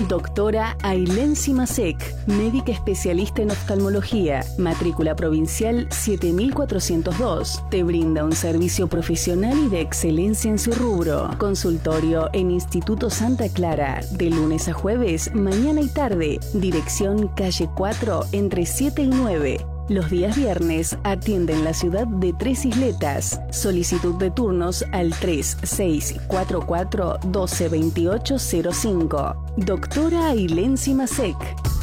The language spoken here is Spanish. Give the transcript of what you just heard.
Doctora Ailén Simasek, médica especialista en oftalmología, matrícula provincial 7402. Te brinda un servicio profesional y de excelencia en su rubro. Consultorio en Instituto Santa Clara, de lunes a jueves, mañana y tarde. Dirección calle 4, entre 7 y 9. Los días viernes atiende en la ciudad de Tres Isletas. Solicitud de turnos al 3644 122805. Doctora Ailén Simasek.